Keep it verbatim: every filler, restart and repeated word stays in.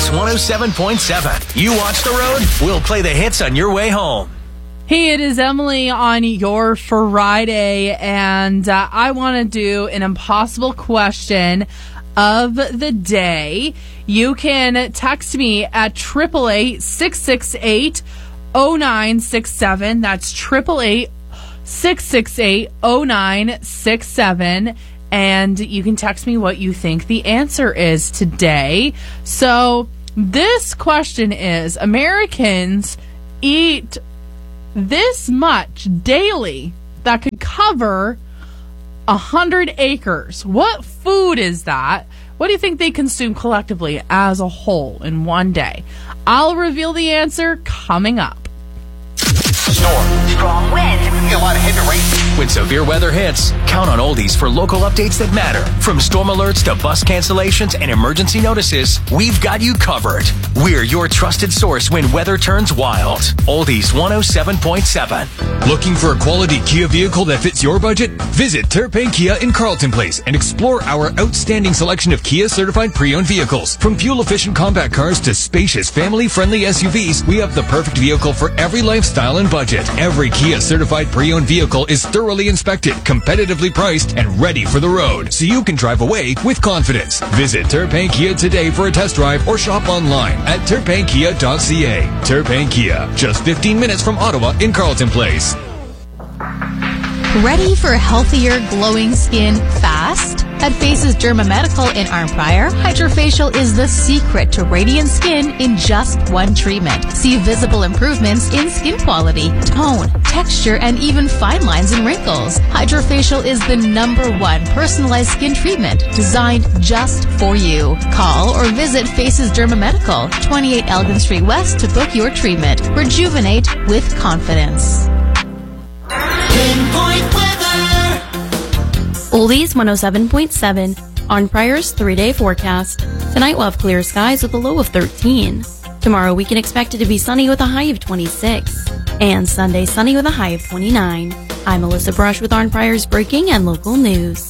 Oldies one oh seven point seven. You watch the road, we'll play the hits on your way home. Hey, it is Emily on your Friday, and uh, I want to do an impossible question of the day. You can text me at eight eight eight, six six eight, oh nine six seven. That's eight eight eight, six six eight, oh nine six seven. And you can text me what you think the answer is today. So this question is, Americans eat this much daily that could cover a hundred acres. What food is that? What do you think they consume collectively as a whole in one day? I'll reveal the answer coming up. Storm, strong wind, a lot of heavy rain. When severe weather hits, count on Oldies for local updates that matter. From storm alerts to bus cancellations and emergency notices, we've got you covered. We're your trusted source when weather turns wild. Oldies one oh seven point seven. Looking for a quality Kia vehicle that fits your budget? Visit Terpain Kia in Carlton Place and explore our outstanding selection of Kia certified pre-owned vehicles. From fuel-efficient compact cars to spacious family-friendly S U Vs, we have the perfect vehicle for every lifestyle and budget. Every Kia certified pre-owned vehicle is thoroughly inspected, competitively priced, and ready for the road, so you can drive away with confidence. Visit Terpain Kia today for a test drive or shop online at terpain kia dot c a. Terpain Kia, just fifteen minutes from Ottawa in Carlton Place. Ready for healthier, glowing skin fast? At Faces Derma Medical in Arnprior, Hydrofacial is the secret to radiant skin in just one treatment. See visible improvements in skin quality, tone, texture, and even fine lines and wrinkles. Hydrofacial is the number one personalized skin treatment designed just for you. Call or visit Faces Derma Medical, twenty-eight Elgin Street West to book your treatment. Rejuvenate with confidence. Pinpoint weather. Oldies one oh seven point seven on Pryor's three-day forecast. Tonight we'll have clear skies with a low of thirteen. Tomorrow we can expect it to be sunny with a high of twenty-six. And Sunday sunny with a high of twenty-nine. I'm Melissa Brush with Arnprior's breaking and local news.